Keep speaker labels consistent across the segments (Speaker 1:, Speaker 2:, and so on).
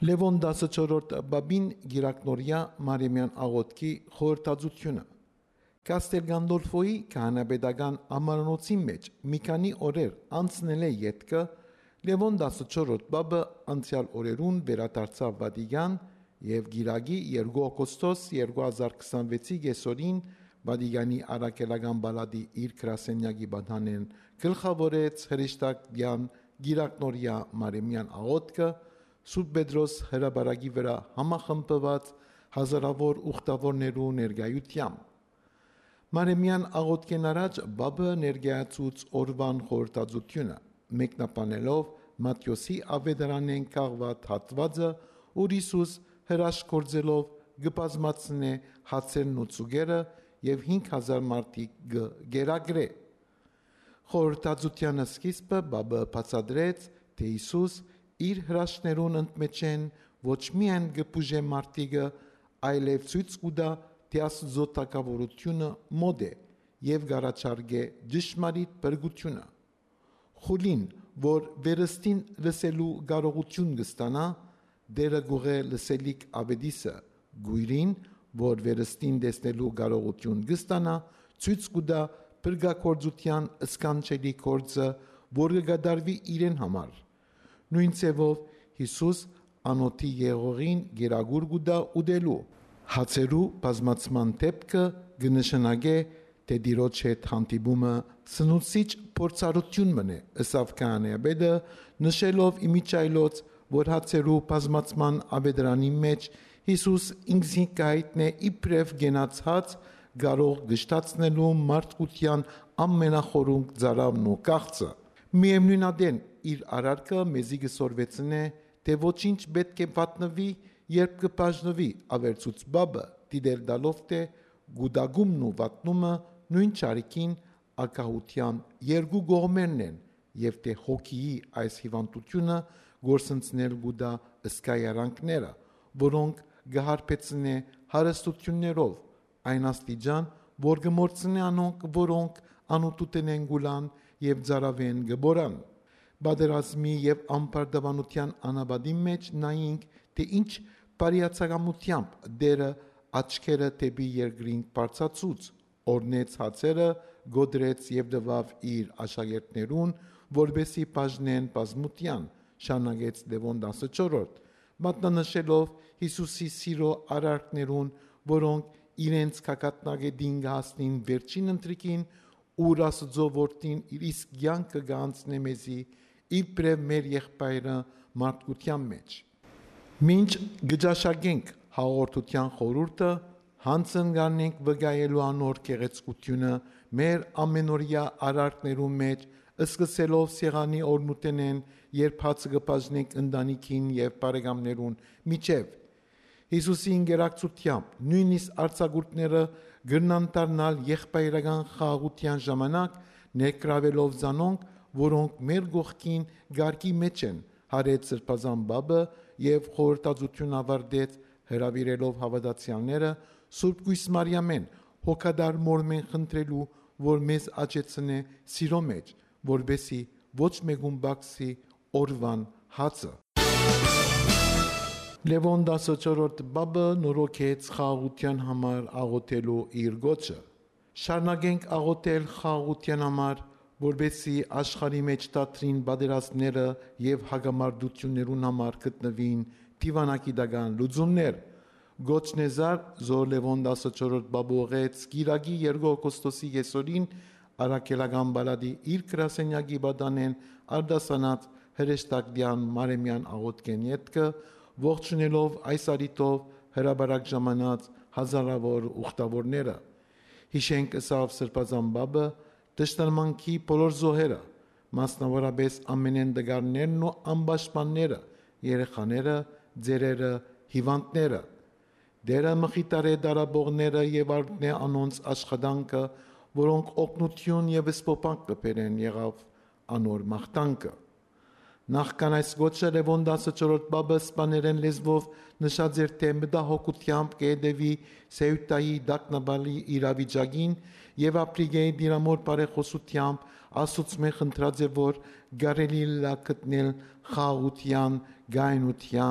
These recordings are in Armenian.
Speaker 1: Լևոն 14-րդ բաբին գիրակնորյա Մարեմյան աղոթքի խորհրդածությունը Կաստել Գանդոլֆոյի քահանաբեդական ամարանոցի մեջ մի քանի օրեր անցնել է ետքը Լևոն 14-րդ բաբը անցյալ օրերուն վերադարձավ Վատիկան եւ գիրագի 2 օգոստոս 2026-ի գեսորին Վատիկանի առաքելական բալադի իր գրասենյակի բանանեն գլխավորեց հրեշտակյան գիրակնորյա Մարեմյան աղոթքը Սուրբ Պետրոս հրաբարակի վրա համախմբված հազարավոր ուխտավորներու ներկայությամբ Մարեմյան աղոթքեն առաջ բաբը ներկայացուց օրվան խորհրդածությունը մեկնաբանելով Մատթեոսի ավետարանեն կաղված հատվածը ուր Հիսուս հրաշքորձելով գբազմացնե հացերն ու ծուգերը եւ 5000 մարդիկ գերագրե խորհրդածության սկիզբը բաբը բացատրեց թե Հիսուս իր հրաշքներուն ընդմեջեն ոչ միայն գպուժե մարդիկը այլև ցույց կուտա թե Աստծո թագավորությունը մոտ է եւ գարաչարգե ճշմարիտ բրգությունը խուլին որ վերստին լսելու կարողություն կստանա դերը գուղե լսելիք ավետիսը գույրին որ վերստին տեսնելու կարողություն կստանա ցույց կուտա բրգակորձության սկանչելի կորձը որ կդարվի իրեն համար նույն ցևով Հիսուս անոթի եղողին գերագուր գուտա ուդելու հացերու բազմացման դեպքը կնշանակե թե դիրոջ հետ հանդիպումը սնուցիչ փորձառություն մնե ըսավ քահանայապետը նշելով իմիջայլոց որ հացերու բազմացման ավետարանի մեջ Հիսուս ինքզին կայտնե իբրև գենացած կարող գշտացնելու մարդկության ամենախորունկ ծարավն ու կաղծը միևնույնադեն իր արարքը մեզի գսորվեցնե թե ոչինչ պետք է վատնվի երբ կբաժնվի ավերծուց բաբը դիդել դալով թե գուդագումն ու վատնումը նույն ճարիքին ակահության երկու կողմերն են եւ թե հոգիի այս հիվանդությունը գործընծնել գուդա ըսկայարանքները որոնք գահարպեցնե հարստություններով այն աստիճան որ գմորցնե անոնք որոնք անուտուտեն են գուլան եւ ծարավեն գբորան բادرազմի եւ ամբարտավանության անաբադի մեջ նայինք թե ինչ բարիացակամությամբ դերը աչքերը դեպի երկրին բարձացուց օրնեց հացերը գոդրեց եւ դվավ իր աշակերտներուն որբեսի բաժնեն բազմության շանագեց Լևոն 14-րդ մատնանշելով Հիսուսի սիրո արարքներուն որոնք իրենց կակատնագետին հասնին վերջին ընտրիկին ուր Աստծո որդին իր իսկ կյանքը գանցնե մեզի իբրև մեր եղբայրը մարդկության մեջ մինչ գճաշակենք հաղորդության խորհուրդը հանցն գանենք վկայելու անոր գեղեցկությունը մեր ամենօրյա արարքներու մեջ սկսելով սեղանի օրնուտենեն երբ հացը կբաժնենք ընտանիքին եւ բարեկամներուն միջև Հիսուսի ինգերակցությամբ նույնիսկ արձակուրդները գրնան դառնալ եղբայրական խաղաղության ժամանակ ներկրավելով զանոնք որոնք մեր գողքին գարկի մեջ են հարեց սրբազան բաբը եւ խորհրդածություն ավարտեց հրավիրելով հավատացյալները Սուրբ Գույս Մարիամեն հոգադար մորմեն խնդրելու որ մեզ աճեցնե սիրո մեջ որբեսի ոչ մեկուն բացի օրվան հացը Լևոն 14-րդ բաբը նորոգեց խաղաղության համար աղոթելու իր գոչը շարունակենք աղոթել խաղաղության համար որբեսի աշխարհի մեջ դադրին բادرազմները եւ հագամարտություններուն համար գտնվին դիվանագիտական լուծումներ Գոչնեզար Զոր Լևոն 14-րդ բաբողեց Գիրագի 2 օգոստոսի գեսորին առաքելական բալադի իր գրասենյակի բադանեն արդասանած հրեշտակյան Մարեմյան աղոթքեն ետքը ողջունելով այս արիտով հրաբարակ ժամանած հազարավոր ուխտավորները հիշենք ըսավ սրբազան բաբը դժտարմանքի բոլոր զոհերը մասնավորապես ամենեն դգարներն ու ամբաշտմանները երեխաները ձերերը հիվանդները դերը մխիտարե դարաբողները եւ արտնե անոնց աշխատանքը որոնք օգնություն եւ սփոփանք կբերեն եղավ անոր մաղթանքը Նախքան այս գոչը Լևոն 14-րդ բաբը սպաներեն լեզվով նշած էր թե մտահոգությամբ կեդևի Սեյուտայի դակնաբալի իրավիճակին եւ ապրիգեի դիրամոր բարեխոսությամբ Աստծո խնդրած է որ գարելի լա գտնել խաղաղության, գայնության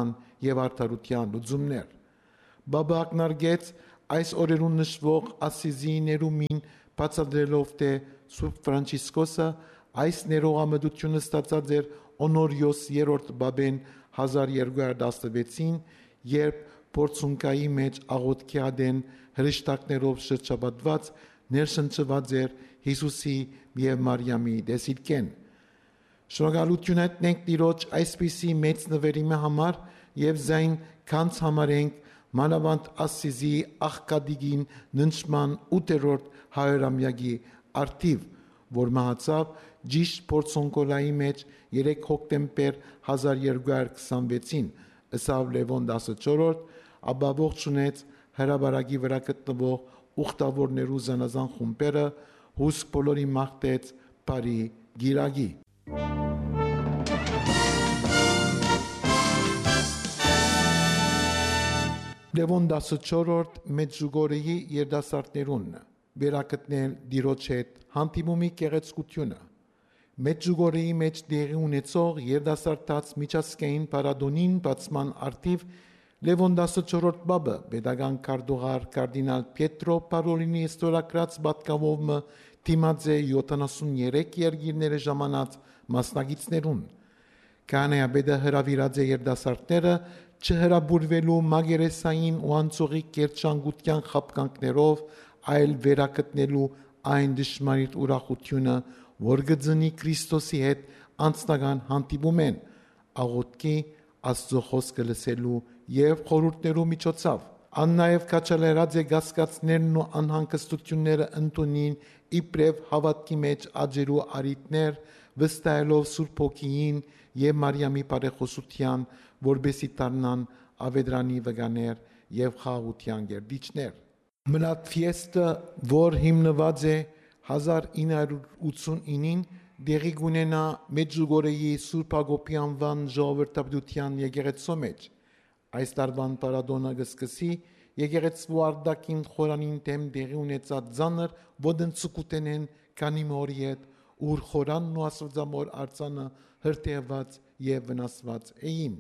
Speaker 1: եւ արդարության լուծումներ։ Բաբա ակնարկեց այս օրերուն նշվող Ասիզի ներումին բացատրելով թե Սուրբ Ֆրանցիսկոսը այս ներողամտությունը ստացած էր Օնորիոս 3-րդ բաբեն 1216-ին, երբ Պորցունկայի մեջ աղոթքի ադեն հրեշտակներով շրջապատված ներշնչված էր Հիսուսի եւ Մարիամի դեսիլքեն։ Շնորհակալություն հայտնենք Տիրոջ այսպիսի մեծ նվերի համար եւ զայն քանց համարենք մանավանդ Ասիզի աղկադիգին ննչման 8-րդ հայրամյակի արդիվ, որ մահացավ ճիշտ Պորցունկոլայի մեջ 3 հոկտեմբեր 1226-ին, ըսավ Լևոն 14, ապա ողջունեց հրաբարակի վրա գտնվող ուխտավորներու զանազան խումբերը, հուսք բոլորի մաղթեց բարի գիրագի։ Լևոն 14 Մեջուգորիի երդասարտներուն վերակտնել Տիրոջ հետ հանդիպումի գեղեցկությունը։ Մեջուգորիի մեջ տեղի ունեցող երդասարտած միջազգային պարադոնին բացման արդիվ Լևոն 14 բաբը pedagogan քարտուղար կարդինալ Պետրո Պարոլինի ստորագրած պատգամովը դիմաց է 73 երկիրները ժամանած մասնագետներուն։ Կանեաբեդը հրավիրած է երդասարտները չհրաբուրվելու մագերեսային ու անցողիկ կերճանգության խապկանքներով, այլ վերակտնելու այն դժմարիտ ուրախությունը, որ գծնի Քրիստոսի հետ անձնական հանդիպում են, աղոթքի, Աստծո խոսքը լսելու եւ խորհուրդներու միջոցով։ Ան նաեւ կաչալերած է գասկածներն ու անհանգստությունները ընդունին իբրև հավատքի մեջ աճելու արիտներ, վստահելով Սուրբ Հոգին եւ Մարիամի բարեխոսության, որբեսի դառնան ավեդրանի վկաներ եւ խաղաղության գերդիչներ։ Մնատֆիեստը, որ հիմնված է 1989-ին դեղի գունենա Մեջուգորիի Սուրբ Հակոբի անվան ժողովրդավարության եկեղեցու մեջ։ Այս տարվան պարադոնը կսկսի եկեղեցու արտաքին խորանին դեմ դեղի ունեցած ծանր ոտնցուկութենեն քանի մորի հետ, ուր խորանն ու աստվածամոր արձանը հրթեհված եւ վնասված էին։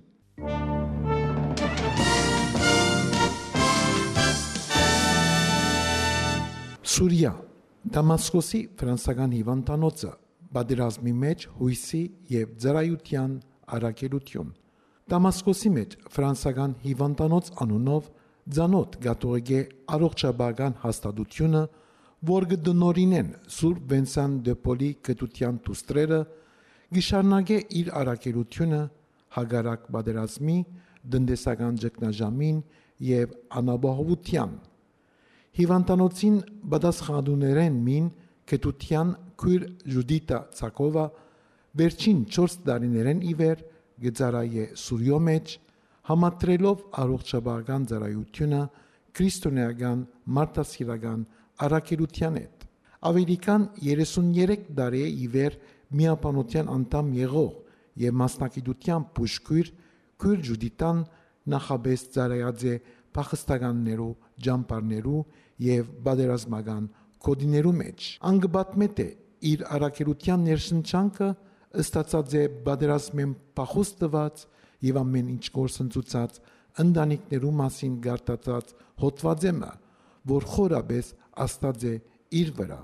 Speaker 1: Սուրիա Դամասկոսի ֆրանսական հիվանդանոցը բادرազմի մեջ հույսի եւ ծառայության արակելություն։ Դամասկոսի մեջ ֆրանսական հիվանդանոց անունով ցանոթ գաթողիկե առողջապահական հաստատությունը, որ գտնորինեն Սուրբ Վենսան դե Պոլի գտության դուստրերը, գիշառնագե իր արակելությունը հագարակ բادرազմի, դնդեսական ճգնաժամին եւ անաբահովության։ Հիվանդանոցին բադասխանուներեն մին գտության քույր Ժուդիտա Ցակովա վերջին 4 տարիներեն իվեր գծարայե Սուրիո մեջ համատրելով առողջապահական ծառայությունը քրիստոնեական մարդասիրական առաքելության հետ։ Ավելիքան 33 տարի իվեր միապանության անդամ եղող եւ մասնակցության բուժքույր քույր Ժուդիտան նախաբես ծառայած է փախստականներու, ջամպարներու եւ բادرազմական կոդիներու մեջ։ Անգբատմետ է իր առաքելության ներշնչանքը ըստացած է բادرազմեն փախուստված եւ ամեն ինչ գործընծուցած ընտանիքներու մասին գարտացած հոդվածեմը, որ խորաբես աստած է իր վրա։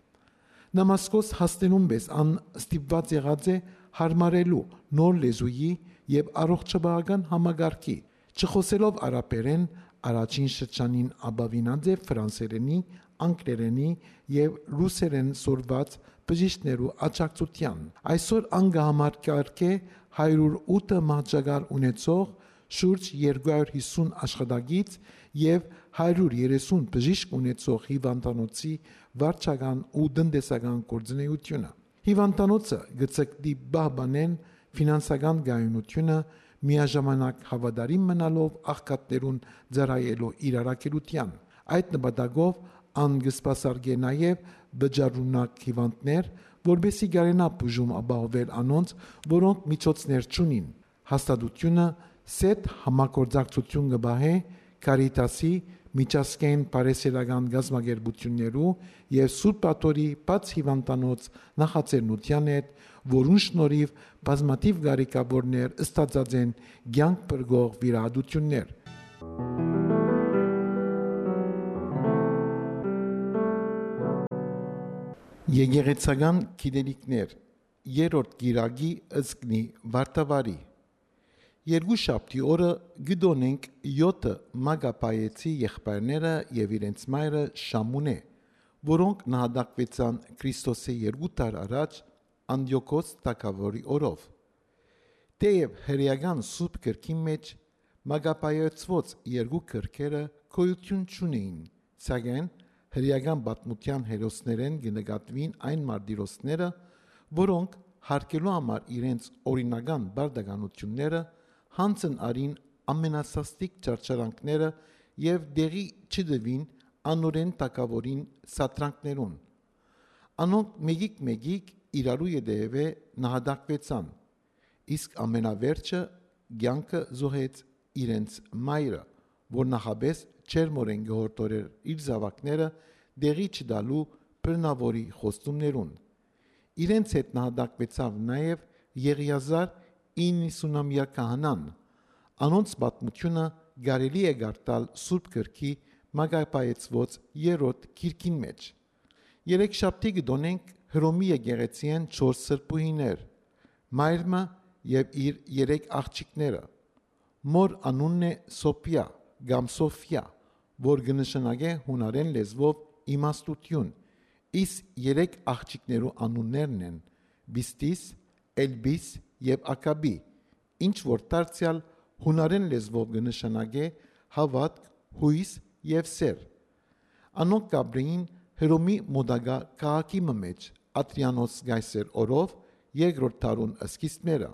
Speaker 1: Դամասկոս հասնելուն պես ան ստիպված եղած է հարմարելու նոր լեզուի եւ առողջապահական համագարքի, չխոսելով արաբերեն, առաջին շրջանին ապավինած է ֆրանսերենի, անգլերենի եւ ռուսերեն սորված բժիշկներու աջակցության։ Այսօր անգահամարգարք է 108 մահճագար ունեցող շուրջ 250 աշխատագից եւ 130 բժիշկ ունեցող հիվանդանոցի վարչական ու տնտեսական գործունեությունը։ Հիվանդանոցը գծկդի բահբանեն ֆինանսական գայունությունը միաժամանակ հավատարիմ մնալով աղքատներուն ծառայելու իր առաքելության։ Այդ նպատակով անգսպասարգե նաև բջարունակ հիվանդներ, որբեսի գարենա բուժում ապահովել անոնց, որոնք միջոցներ չունին։ Հաստատությունը սետ համագործակցություն կբահե Կարիտասի, միջազգային բարեսիրական գազམ་ագերբություններու եւ Սուրբ Աթորի բաց հիվանդանոց նախաձեռնության հետ, որուն շնորհիվ բազմաթիվ գարիկավորներ ստացած են ցանկ բրգող վիրահատություններ։ Եկեղեցական գիտելիքներ երրորդ գիրագի ըսկնի վարտավարի Երկուշաբթի օրը գտնենք 7 մագապայեցի եղբայրները եւ իրենց մայրը Շամունե, որոնք նահատակվեցան Քրիստոսի 2 տար առաջ Անդիոքոս թագավորի օրով։ Թեև հրեական սուրբ գրքի մեջ մագապայեցված երկու գրքերը գոյություն չունեին, սակայն հրեական պատմության հերոսներեն կնկատվին այն մարտիրոսները, որոնք հարկելու համար իրենց օրինական բարդականությունները հանցն արին ամենասաստիկ ճարճարանքները եւ դեղի չդվին անորեն թագավորին սատրանքներուն։ Անոնք մեգիկ իրարու յետևե նահատակվեցան, իսկ ամենավերջը ցանկը զոհեց իրենց մայրը, որ նախաբես չերմորեն գորտորեր իր զավակները դեղի չդալու բռնավորի խոստումներուն։ Իրենց հետ նահատակվեցավ նաև Եղիազար 90-ամյա քահանան։ Անոնց պատմությունը կարելի է գարտալ Սուրբ գրքի մագապայեցված երրորդ գիրքին մեջ։ Երեքշաբթի կդոնենք Հռոմի եկեղեցիեն 4 սրբուհիներ, մայրը եւ իր 3 աղջիկները։ Մոր անունն է Սոփիա կամ Սոֆիա, որ կնշանակե հունարեն լեզվով իմաստություն, իսկ 3 աղջիկներու անուններն են Բիստիս, Էլբիս եւ Ակաբի, ինչ որ դարձյալ հունարեն լեզվով կնշանակե հավատք, հույս եւ սեր։ Անոնք կաբրեին Հռոմի մոդագա քաղաքի մեջ Ադրիանոս գայսեր օրով երկրորդ տարուն սկիզբները։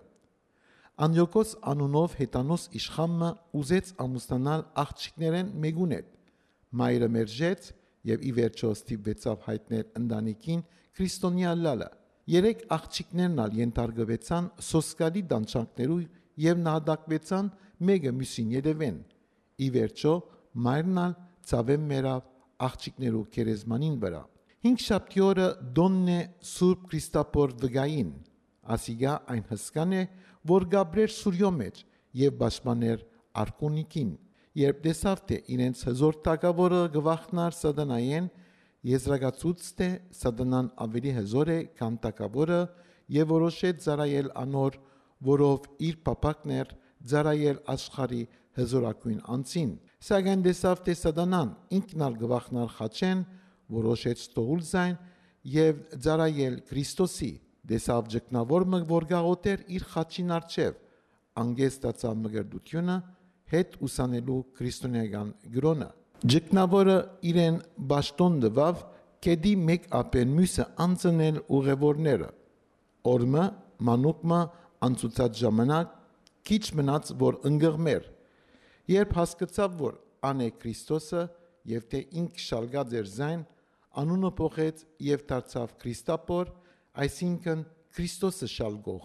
Speaker 1: Անդիոքոս անունով հետանոս իշխանը ուզեց ամուսնանալ աղջիկներեն մեկուն հետ, մայրը մերժեց եւ ի վերջո ստիպվեցավ հայտնել ընտանիքին քրիստոնյա լալը։ 3 աղջիկներն ալ ենթարկվեցան սոսկալի դանչանքներու եւ նահատակվեցան մեկը մյուսին յետևեն։ Ի վերջո մայրն ալ ցավեմ մերավ աղջիկներու քերեզմանին վրա։ 5 շաբթի օրը դոնն է Սուրբ Քրիստապոր վգային, ասիգա այն հսկան է, որ գաբրեր Սուրյո մեջ եւ պաշտպաներ Արկոնիկին, երբ տեսավ թե իրենց հզոր թագավորը գվախնար սատանայեն, եզրակացուց թե սատանան ավելի հզոր է, քան թագավորը եւ որոշեց ծառայել անոր, որով իր պապակներ ծառայել աշխարհի հզորակույն անձին։ Սակայն տեսավ թե սատանան ինքն ալ գվախնար խաչեն, որոշեց տողուլ զայն եւ ծառայել Քրիստոսի։ Տեսավ ճգնավորը, որ գաղութեր իր խաչին առջև, անգեստացավ մգրդությունը հետ ուսանելու քրիստոնեական գրոնը։ Ճգնավորը իրեն բաշտոն դվավ կեդի մեկ ապեն մյուսը անցնել ուղևորները։ Օրմը, մանուկմը անցուցած ժամանակ քիչ մնաց, որ ընկղմեր։ Երբ հասկացավ, որ ան է Քրիստոսը եւ թե ինք շալգած էր զայն, անունը փոխեց եւ դարձավ Քրիստապոր, այսինքն Քրիստոսը շալգող։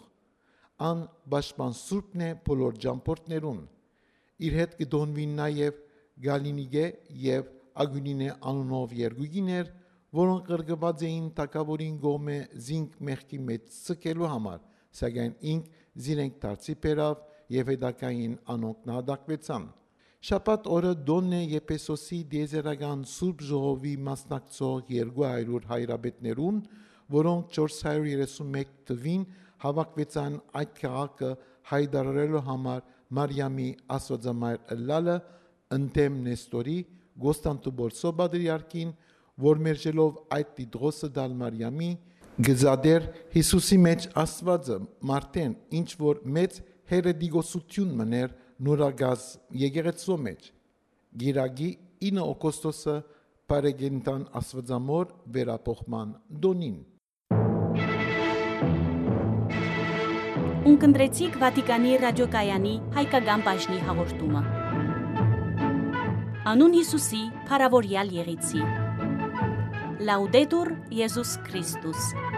Speaker 1: Ան պաշտպան Սուրբն է բոլոր ճամփորդներուն։ Իր հետ կդոնվին նաև Գալինիգե եւ Ագունինե անունով երկուգիներ, որոնք կրկված էին թագավորին գոմե զինք մեղքի մեջ ցկելու համար, սակայն ինք զիրենք դարձի բերավ եւ հետակային անոնք նահատակվեցան։ Շաբաթ օրը Դոննե Եփեսոսի դիեզերական Սուրբ ժողովի մասնակցող 200 հայրաբետներուն, որոնք 431 թվին հավաքվեցան այդ քաղաքը հայտարարելու համար Մարիամի աստվածամայր ըլլալը ընդեմ Նեստորի Գոստանդնուպոլսո բادرիարքին, որ մերժելով այդ տիտղոսը դալ Մարիամի գզադեր Հիսուսի մեջ Աստվածը մարդեն ինչ որ մեծ հերետիկոսություն մներ նորագազ եկեղեցու մեջ։ Գիրագի 9 օգոստոսը Պարեգենտան Աստվածամոր վերապոխման դոնին։
Speaker 2: Ունկնդրեցիք Վատիկանի ռադիոկայանի հայկական բաժնի հաղորդումը։ Անուն Հիսուսի փառավորյալ եղիցի։ Լաուդետուր Եզուս Քրիստոս։